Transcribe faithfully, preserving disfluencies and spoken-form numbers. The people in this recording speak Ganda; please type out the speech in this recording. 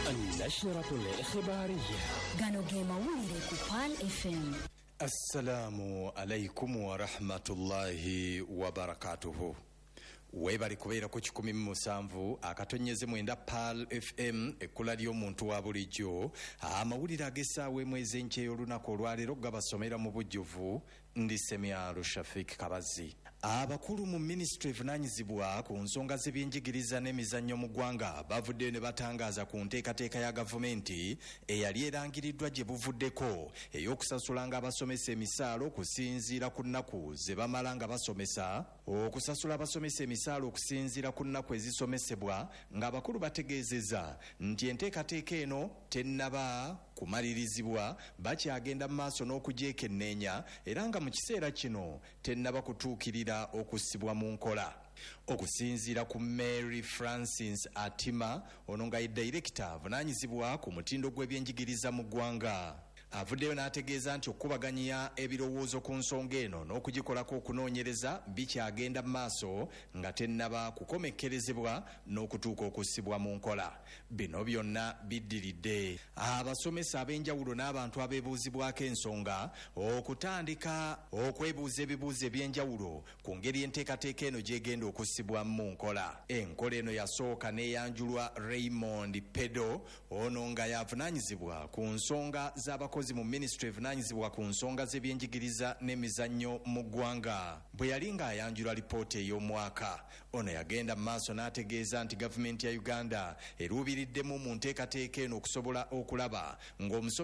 النشرة الإخبارية gano ge mawulire ku Pal F M. Assalamu alaikum wa rahmatullahi wa barakatuhu. Webali kubeera ku kikumi mu musanvu akatonyeze mwenda Pal F M ekkula ly'omuntu wa bulijjo amawulire ag'essaawa mwezi enkya olunaku olwaleero gabasomera mu bujjuvu ndi Semyalo Shafik Kabazi. Abakulu mu Ministry evunaanyizibwa ku nsonga z'ebyenjigiriza n'emizannyo mu ggwanga bavuddeyo ne batangaaza ku nteekateeka ya gavumenti eyali erangiriddwa gye buvuddeko ey'okusasulanga abasomesa emisaalo okusinziira ku nnaku ze bamala nga basomesa, okusasula abasomesa emisaalo okusinziira ku nnaku ezisomesebwa, ng'abakulu bategeezezza nti enteekateeka eno tennaba kumalirizibwa, bakyagenda mu maaso n'okugyekenneenya era nga mu kiseera kino tennaba kutuukirira okussibwa mu nkola. Okusinziira ku Mary Francis Atima, ono nga ye Director avunaanyizibwa ku mutindo gw'ebyenjigiriza mu ggwanga, avuddeyo n'ategeeza nti okubaganya ebirowoozo ku nsonga eno n'okugikolako okunoonyereza bikyagenda mu maaso nga tennaba kukomekkerezebwa n'okutuuka okussibwa mu nkola. Bino byonna biddiridde abasomesa ab'enjawulo n'abantu abeebuuzibwako ensonga okutandika okwebuuza ebibuuzo eby'enjawulo ku ngeri enteekateeka eno gy'egenda okussibwamu mu nkola. Enkola eno yasooka n'eyanjulwa Raymond Pedo, ono nga yavunaanyizibwa ku nsonga z'abakozi mu Ministry evunaanyizibwa ku nsonga z'ebyenjigiriza n'emizannyo mu ggwanga. Bwe yali ng'ayanjula lipoota ey'omwaka, ono yagenda mu maaso n'ategeeza nti gavumenti ya Uganda eruubiriddemu mu nteekateeka eno okusobola okulaba ng'omusomesa